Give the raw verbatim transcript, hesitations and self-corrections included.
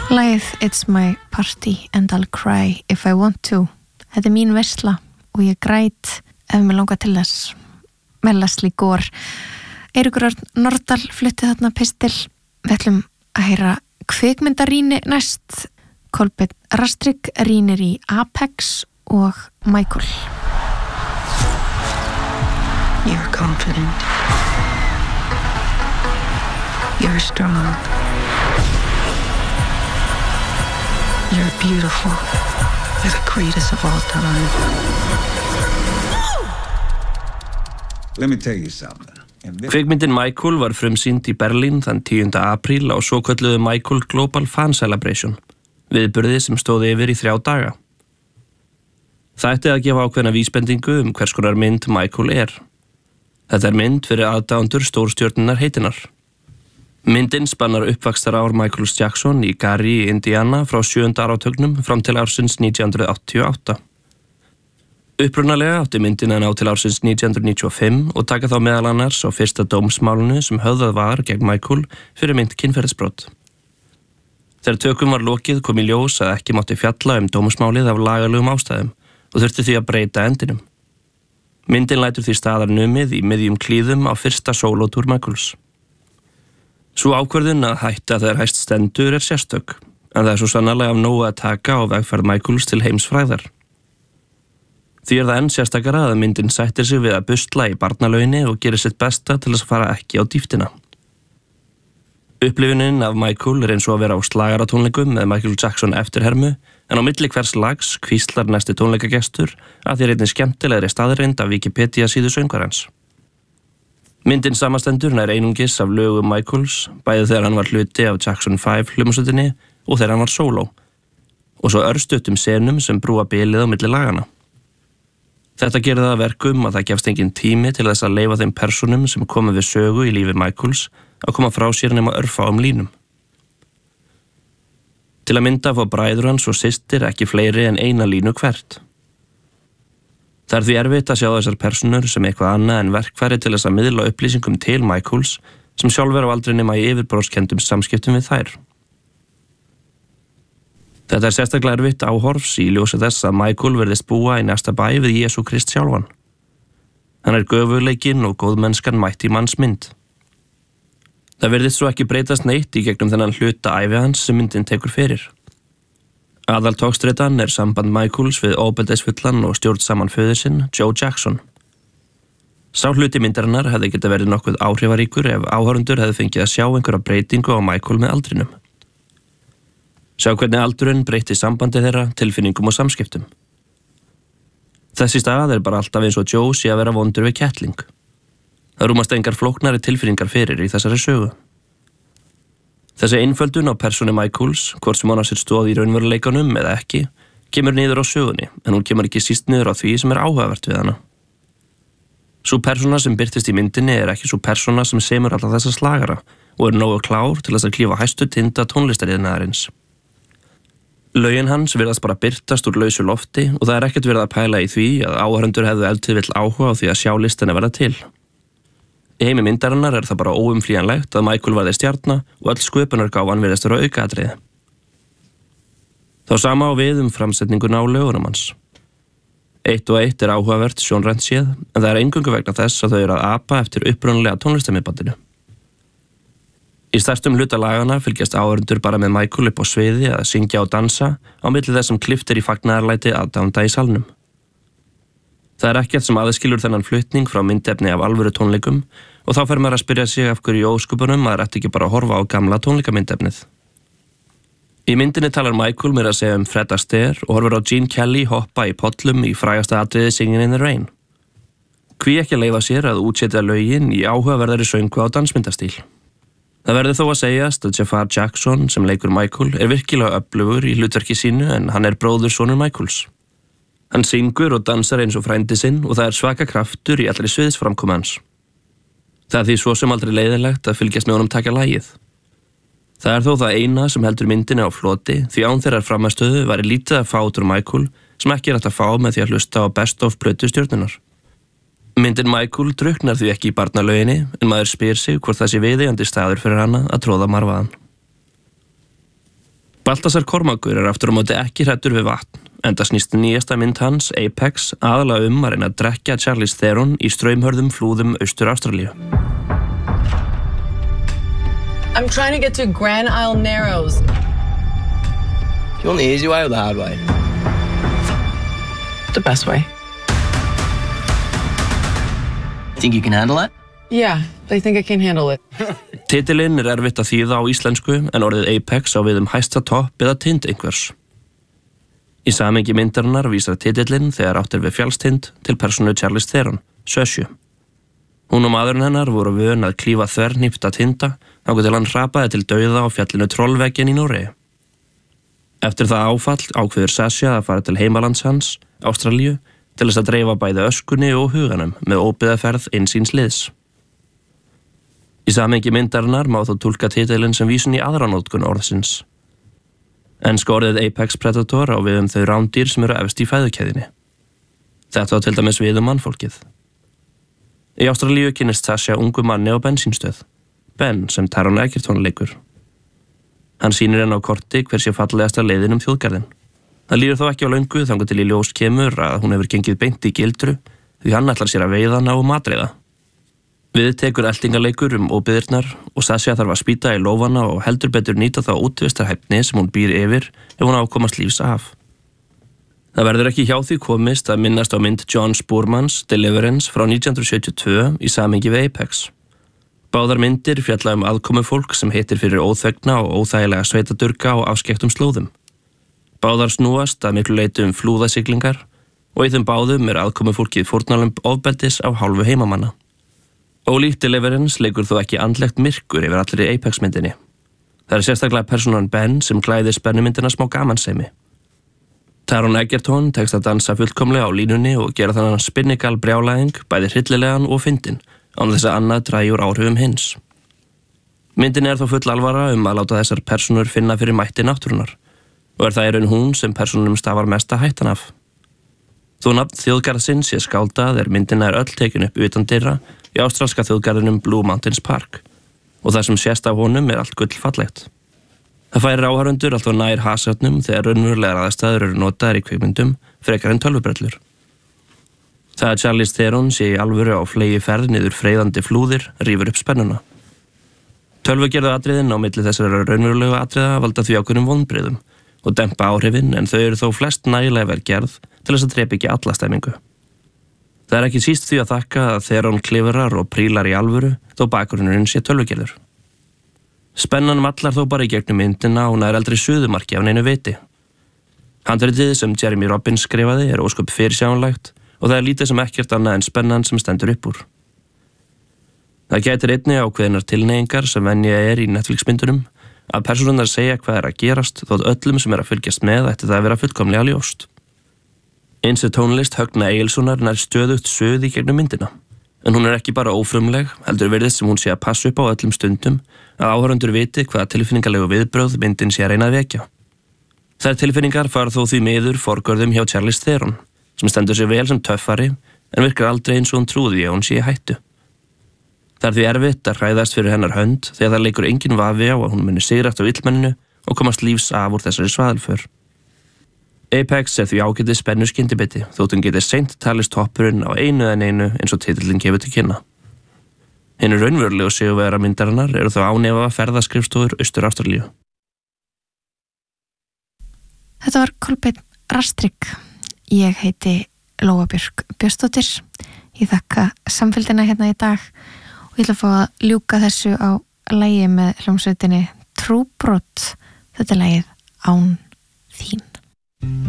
Lagið It's my party and I'll cry if I want to. Þetta er mín veisla og ég græt ef mér langar til þess. Með Leslie Gore. Eiríkur Örn Norðdal flutti þarna pistil. Við ætlum að heyra kvikmyndarýni næst. Kolbeinn Rastrik rýnir í Apex og Michael. You're confident. You're strong. You're beautiful. You're the greatest of all time. Let me tell you something. Kvikmyndin Michael var frumsýnd í Berlín þann tíunda apríl á svokölluðu Michael Global Fan Celebration, viðburði sem stóð yfir í þrjá daga. Það ætti að gefa ákveðna vísbendingu um hvers konar mynd Michael er. Þetta er mynd fyrir aðdáendur stórstjörnunnar heitinnar. Myndin spannar uppvaxtar ár Michaels Jackson í Gary, Indiana frá sjöunda áratugnum fram til ársins nítján hundruð áttatíu og átta. Upprunalega átti myndin að ná til ársins nítján hundruð níutíu og fimm og taka þá meðal annars á fyrsta dómsmálinu sem höfðað var gegn Michael fyrir mynd kynferðisbrot. Þegar tökum var lokið kom í ljós að ekki mátti fjalla um dómsmálið af lagalegum ástæðum og þurfti því að breyta endinum. Myndin lætur því staðar numið í miðjum klíðum á fyrsta sólótúr Michaels. Sú ákvörðun að hætta þegar hæst stendur er sérstök, en það er svo sannarlega af nógu að taka á vegferð Michaels til heimsfræðar. Því er það enn sérstakara að myndin sættir sig við að busla í barnalauginni og gerir sitt besta til þess að fara ekki á dýptina. Upplifunin af Michael er eins og að vera á slagaratónleikum með Michael Jackson eftirhermu, en á milli hvers lags hvíslar næsti tónleikagestur að því er einnig skemmtilegri staðreind af Wikipedia síðu söngvarans. Myndin samastendur nær einungis af lögum Michaels, bæði þegar hann var hluti af Jackson five hljómsveitinni og þegar hann var sóló, og svo örstuttum senum sem brúa bilið á milli lagana. Þetta gerir það að verkum að það gefst engin tími til þess að leyfa þeim personum sem komu við sögu í lífi Michaels að koma frá sér nema örfáum línum. Til að mynda fá bræður hans og systir ekki fleiri en eina línu hvert. Það er því erfitt að sjá þessar personur sem eitthvað annað en verkfæri til þess að miðla upplýsingum til Michaels sem sjálfur á aldrei nema í yfirbróðskendum samskiptum við þær. Þetta er sérstaklega erfitt áhorfs í ljósi þess að Michael virðist búa í næsta bæ við Jesú Krist sjálfan. Hann er göfugleikinn og góðmennskan mætt í manns mynd. Það virðist svo ekki breytast neitt í gegnum þennan hluta ævi hans sem myndin tekur fyrir. Aðaltókstreitan er samband Michaels við óbeldisfullan og stjórnsaman föður sinn, Joe Jackson. Sá hluti myndarinnar hefði geta verið nokkuð áhrifaríkur ef áhorfendur hefði fengið að sjá einhverja breytingu á Michael með aldrinum. Sjá hvernig aldurinn breytti sambandi þeirra, tilfinningum og samskiptum. Þessi stað er bara alltaf eins og Joe sé að vera vondur við kettling. Það rúmast engar flóknari tilfinningar fyrir í þessari sögu. Þessi einföldun á persónu Michaels, hvort sem hann á sér stóð í raunveruleikanum eða ekki, kemur niður á sögunni, en hún kemur ekki síst niður á því sem er áhugavert við hana. Sú persóna sem birtist í myndinni er ekki sú persóna sem semur alla þessa slagara og er nógu klár til þess að klífa hæstu tinda tónlistariðnaðarins. Lögin hans virðast bara birtast úr lausu lofti og það er ekkert verið að pæla í því að áhorfendur hefðu ef til vill áhuga á því að sjá listina verða til. Í heimi myndarinnar er það bara óumflýjanlegt að Michael varði stjarna og öll sköpunargáfan virðist vera aukaatriði. Þá sama á við um framsetninguna á lögunum hans. Eitt og eitt er áhugavert sjónrænt séð, en það er eingöngu vegna þess að þau eru að apa eftir upprunalega tónlistarmiðbandinu. Í stærstum hluta lagana fylgjast áhorfendur bara með Michael upp á sviði að syngja og dansa á milli þess sem klippt er í fagnaðarlæti aðdáenda í salnum. Það er ekkert sem aðskilur þennan flutning frá myndefni af alvöru tónleikum og þá fer maður að spyrja sig af hverju í ósköpunum maður ætti ekki bara að horfa á gamla tónleikamyndefnið. Í myndinni talar Michael mér að segja um Fred Astaire og horfir á Gene Kelly hoppa í pollum í frægasta atriði Singin' in the Rain. Hví ekki að leyfa sér að útsetja lögin í áhugaverðari söngu á dansmyndastíl. Það verður þó að segjast að Jafar Jackson sem leikur Michael er virkilega öflugur í hlutverki sínu en hann er bróður sonur Michaels. Hann syngur og dansar eins og frændi sinn og það er svaka kraftur í allri sviðsframkomu hans. Það er því svo sem aldrei leiðilegt að fylgjast með honum taka lagið. Það er þó það eina sem heldur myndinni á floti því án þeirrar frammistöðu væri lítið að fá út úr Michael sem ekki er hægt að fá með því að hlusta á best of plötu stjörnunar. Myndin Michael drukknar því ekki í barnalöginni en maður spyr sig hvort það sé viðeigandi staður fyrir hana að tróða marvaðan. Baltasar Kormákur er aftur á móti ekki hræddur við vatn, enda snýst nýjasta mynd hans, Apex, aðalega um að reyna að drekkja Charlize Theron í straumhörðum flúðum Austur-Ástralíu. I'm trying to get to Grand Isle Narrows. Do you want the easy way or the hard way? The best way. Think you can handle it? Yeah, I think I can handle it. Titilinn er erfitt að þýða á íslensku en orðið Apex á við um hæsta topp eða tind einhvers. Í samhengi myndarinnar vísar titillinn þegar átt er við fjallstind til persónu Charlize Theron, Sösju. Hún og maðurinn hennar voru vön að klífa þvernýpta tinda þangað til hann hrapaði til dauða á fjallinu Trollveggin í Noregi. Eftir það áfall ákveður Sasha að fara til heimalands hans, Ástralíu, til þess að dreifa bæði öskunni og huganum með óbyggðaferð inn síns liðs. Í samhengi myndarinnar má þó túlka titilinn sem vísun í aðra notkun orðsins. Enska orðið Apex Predator á við um þau rándýr sem eru efst í fæðukeðjunni. Þetta á til dæmis við um mannfólkið. Í Ástralíu kynnist Sasha ungu manni á bensínstöð, Ben sem Taron Egerton leikur. Hann sýnir henni á korti hver sé fallegasta leiðin um þjóðgarðinn. Það líður þó ekki á löngu þangað til í ljós kemur að hún hefur gengið beint í gildru því hann ætlar sér að veiða hana og matreiða. Við tekur eltingaleikur um óbyggðirnar og Sasha þarf að spýta í lófana og heldur betur nýta þá útvistarhæfni sem hún býr yfir ef hún á að komast lífs af. Það verður ekki hjá því komist að minnast á mynd John Spoormans Deliverance frá nítján hundruð sjötíu og tvö í samhengi við Apex. Báðar myndir fjalla um aðkomufólk sem heitir fyrir óþvegna og óþægilega sveitadurga á afskekktum slóðum. Báðar snúast að miklu leyti um flúðasiglingar og í þeim báðum er aðkomufólkið fórnarlömb ofbeldis á hálfu heimamanna. Ólíkt Deliverance leikur þó ekki andlegt myrkur yfir allri Apex-myndinni. Það er sérstaklega persónan Ben sem klæðir spennumyndina smá gamansemi. Taron Egerton tekst að dansa fullkomlega á línunni og gera þannig spinnigal brjálæðing, bæði hryllilegan og fyndinn, án þess að annað dragi úr áhrifum hins. Myndin er þó full alvara um að láta þessar persónur finna fyrir mætti náttúrunar og er það í raun hún sem persónunum stafar mesta hættan af. Þó nafn þjóðgarðsins sé skáldað er myndina er öll tekin upp utan dyra í ástralska þjóðgarðinum Blue Mountains Park og það sem sést af honum er allt gullfallegt. Það færir áhorfendur alltaf nær hasarnum þegar raunverulegar aðstæður eru notaðar í kvikmyndum frekar en tölvubrellur. Það að Charlize Theron sé í alvöru á flegi ferð niður freyðandi flúðir rífur upp spennuna. Tölvugerðu atriðin á milli þessara raunverulegu atriða valda því ákveðnum vonbrigðum og dempa áhrifin en þau eru þó flest nægilega vel gerð til þess að drepa ekki alla stemmingu. Það er ekki síst því að þakka að Theron klifrar og prílar í alvöru þó bakgrunnurinn sé tölvugerður. Spennan mallar þó bara í gegnum myndina og nær aldrei suðumarki af neinu viti. Handritið sem Jeremy Robbins skrifaði er ósköp fyrirsjáanlegt og það er lítið sem ekkert annað en spennan sem stendur upp úr. Það gætir einnig ákveðinar tilneyingar sem venja er í Netflix-myndunum að persónurnar segja hvað er að gerast þótt öllum sem er að fylgjast með ætti það að vera fullkomlega ljóst. Eins er tónlist Högna Egilssonar nær stöðugt suð í gegnum myndina, en hún er ekki bara ófrumleg, heldur virðist sem hún sé að passa upp á öllum stundum að áhorfendur viti hvaða tilfinningalegu viðbrögð myndin sé að reyna að vekja. Þær tilfinningar fara þó því miður forgörðum hjá Charlize Theron, sem stendur sér vel sem töffari en virkar aldrei eins og hún trúði að hún sé í hættu. Það er því erfitt að hræðast fyrir hennar hönd þegar það leikur engin vafi á að hún muni sigrast á illmenninu og komast lífs af úr þessari svaðilför. Apex er því ágætið spennu skyndibiti þótt hún geti seint talist toppurinn á einu en einu eins og titillinn gefur til kynna. Hinu raunverulegu sigurvegara myndarinnar eru þó ánefa ferðaskrifstofur Austur-Ástralíu. Þetta var Kolbeinn Rastrik. Ég heiti Lóa Björk Björnsdóttir. Ég þakka samfylgdina hérna í dag og ég ætla að fá að ljúka þessu á lagi með hljómsveitinni Trúbrot. Þetta er lagið Án þín.